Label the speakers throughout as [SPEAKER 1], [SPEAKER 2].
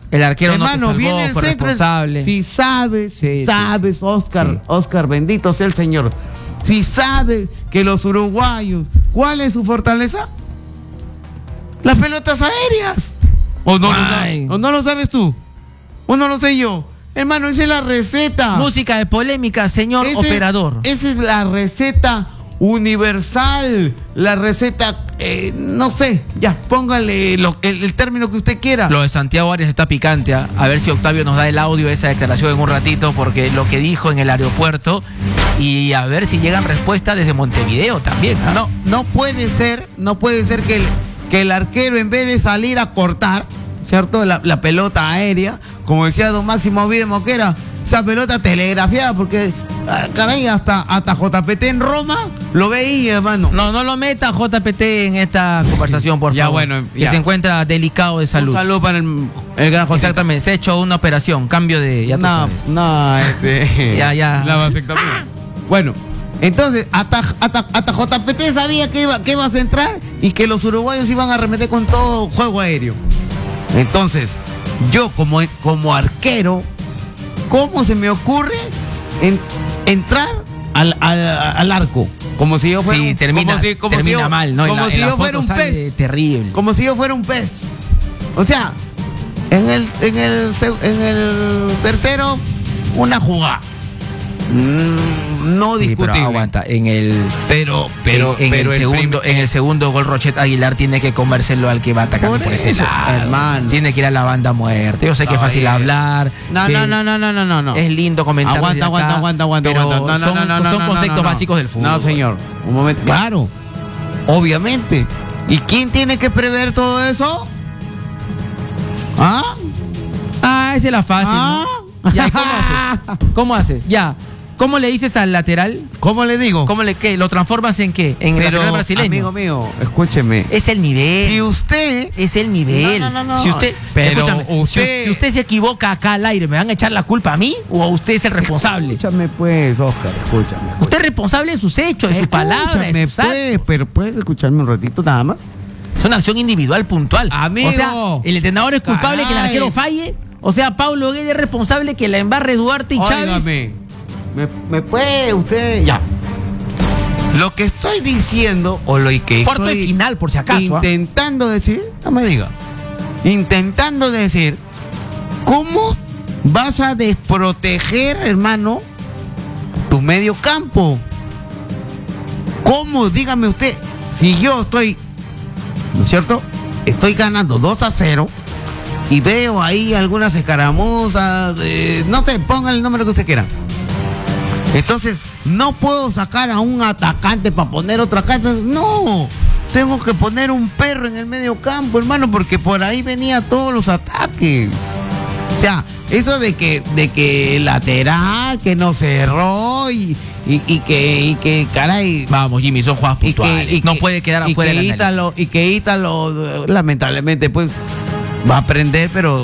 [SPEAKER 1] El arquero
[SPEAKER 2] hermano,
[SPEAKER 1] no te
[SPEAKER 2] viene
[SPEAKER 1] salvó,
[SPEAKER 2] el
[SPEAKER 1] fue
[SPEAKER 2] centro.
[SPEAKER 1] responsable.
[SPEAKER 2] Si sabes,
[SPEAKER 1] Sí,
[SPEAKER 2] Oscar,
[SPEAKER 1] sí.
[SPEAKER 2] Oscar, bendito sea el Señor. Si sabes que los uruguayos, ¿cuál es su fortaleza? Las pelotas aéreas. ¿O no, ¿O no lo sabes tú? ¿O no lo sé yo? Hermano, esa es la receta.
[SPEAKER 1] Música de polémica, señor operador.
[SPEAKER 2] Esa es la receta universal. La receta, no sé, ya, póngale el término que usted quiera.
[SPEAKER 1] Lo de Santiago Arias está picante. A ver si Octavio nos da el audio de esa declaración en un ratito, porque lo que dijo en el aeropuerto, y a ver si llegan respuestas desde Montevideo también.
[SPEAKER 2] No puede ser que el arquero, en vez de salir a cortar, ¿cierto? La pelota aérea, como decía don Máximo Oviedo Moquera, esa pelota telegrafiada, porque caray, hasta JPT en Roma lo veía, hermano.
[SPEAKER 1] No lo meta JPT en esta conversación, por
[SPEAKER 2] ya,
[SPEAKER 1] favor.
[SPEAKER 2] Bueno,
[SPEAKER 1] que se encuentra delicado de salud.
[SPEAKER 2] Un saludo para el gran José.
[SPEAKER 1] Exactamente, se ha hecho una operación, cambio de... Ya ya.
[SPEAKER 2] La vasectomía. Bueno, entonces, hasta JPT sabía que ibas a entrar y que los uruguayos iban a arremeter con todo juego aéreo. Entonces, yo como arquero, ¿cómo se me ocurre entrar al arco? Como si yo fuera
[SPEAKER 1] termina mal, ¿no?
[SPEAKER 2] Como si yo fuera un pez.
[SPEAKER 1] Terrible.
[SPEAKER 2] Como si yo fuera un pez. O sea, en el tercero, una jugada. No discutible.
[SPEAKER 1] Pero aguanta, en el segundo gol Rochet Aguilar tiene que comérselo al que va atacando por ese lado.
[SPEAKER 2] Hermano.
[SPEAKER 1] Tiene que ir a la banda muerte. Yo sé que es fácil hablar.
[SPEAKER 2] No.
[SPEAKER 1] Es lindo comentar.
[SPEAKER 2] Aguanta.
[SPEAKER 1] Son conceptos básicos del fútbol.
[SPEAKER 2] No, señor. Un momento. Claro. Obviamente. ¿Y quién tiene que prever todo eso?
[SPEAKER 1] Esa es la fácil. ¿No? Ya, ¿cómo haces? Ya. ¿Cómo le dices al lateral?
[SPEAKER 2] ¿Cómo le digo?
[SPEAKER 1] ¿Qué? ¿Lo transformas en qué? En el lateral brasileño.
[SPEAKER 2] Amigo mío, escúcheme.
[SPEAKER 1] Es el nivel.
[SPEAKER 2] Si usted...
[SPEAKER 1] Es el nivel.
[SPEAKER 2] No.
[SPEAKER 1] Si usted...
[SPEAKER 2] Pero
[SPEAKER 1] si usted se equivoca acá al aire, ¿me van a echar la culpa a mí o a usted es el responsable?
[SPEAKER 2] Escúchame pues, Oscar, escúchame.
[SPEAKER 1] Usted es responsable de sus hechos, de sus palabras, de sus actos.
[SPEAKER 2] Pero puedes escucharme un ratito nada más.
[SPEAKER 1] Es una acción individual puntual.
[SPEAKER 2] Amigo.
[SPEAKER 1] O sea, el entrenador es culpable que el arquero falle. O sea, Pablo Guede es responsable que la embarre Duarte y Chávez.
[SPEAKER 2] ¿Me puede usted? Ya. Lo que estoy diciendo, o lo que
[SPEAKER 1] Cuarto de
[SPEAKER 2] estoy
[SPEAKER 1] final, por si acaso.
[SPEAKER 2] Intentando decir, no me diga. Intentando decir, ¿cómo vas a desproteger, hermano, tu medio campo? ¿Cómo? Dígame usted. Si yo estoy, ¿no es cierto? Estoy ganando 2-0 y veo ahí algunas escaramuzas, no sé, pongan el número que usted quiera. Entonces, no puedo sacar a un atacante para poner otro atacante. No, tengo que poner un perro en el medio campo, hermano, porque por ahí venía todos los ataques. O sea, eso de que lateral, que no cerró y que caray.
[SPEAKER 1] Vamos, Jimmy, son jugadas puntuales. No puede quedar afuera del análisis.
[SPEAKER 2] Y que Ítalo, lamentablemente, pues va a aprender, pero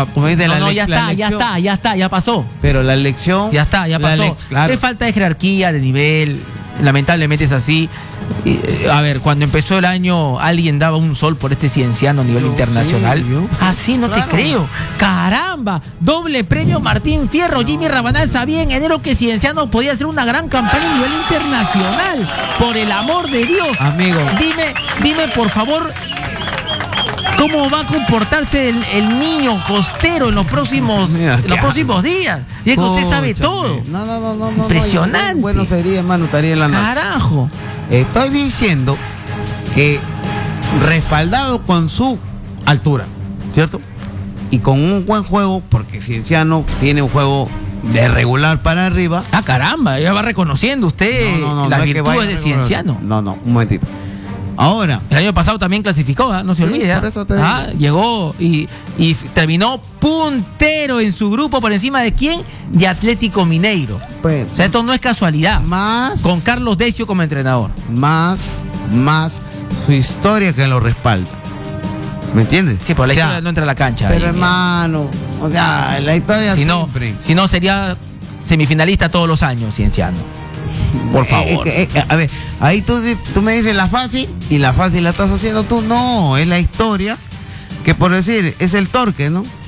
[SPEAKER 1] ya pasó.
[SPEAKER 2] Pero la elección
[SPEAKER 1] ya pasó.
[SPEAKER 2] Claro.
[SPEAKER 1] Es falta de jerarquía, de nivel. Lamentablemente es así. A ver, cuando empezó el año, alguien daba un sol por este cienciano a nivel internacional. Así no te creo. Caramba, doble premio Martín Fierro. Jimmy Rabanal sabía en enero que Cienciano podía hacer una gran campaña a nivel internacional. Por el amor de Dios.
[SPEAKER 2] Amigo.
[SPEAKER 1] Dime por favor, ¿cómo va a comportarse el niño costero en los próximos días? Y es que usted sabe todo.
[SPEAKER 2] No.
[SPEAKER 1] Impresionante.
[SPEAKER 2] Bueno sería, hermano, estaría en la noche.
[SPEAKER 1] Carajo.
[SPEAKER 2] Estoy diciendo que respaldado con su altura, ¿cierto? Y con un buen juego, porque Cienciano tiene un juego de regular para arriba.
[SPEAKER 1] Caramba, ya va reconociendo usted las virtudes de Cienciano.
[SPEAKER 2] No, un momentito. Ahora,
[SPEAKER 1] el año pasado también clasificó, no se olvide.
[SPEAKER 2] Por eso te digo.
[SPEAKER 1] Llegó y terminó puntero en su grupo, por encima de quién, de Atlético Mineiro.
[SPEAKER 2] Pues,
[SPEAKER 1] o sea, esto no es casualidad.
[SPEAKER 2] Más
[SPEAKER 1] con Carlos Decio como entrenador.
[SPEAKER 2] Más su historia que lo respalda. ¿Me entiendes?
[SPEAKER 1] Sí, pero la historia no entra a la cancha.
[SPEAKER 2] Pero hermano, o sea, la historia siempre.
[SPEAKER 1] Si no sería semifinalista todos los años, Cienciano. Por favor.
[SPEAKER 2] A ver, ahí tú me dices la fácil y la fácil la estás haciendo tú. No, es la historia que, por decir, es el Torque, ¿no?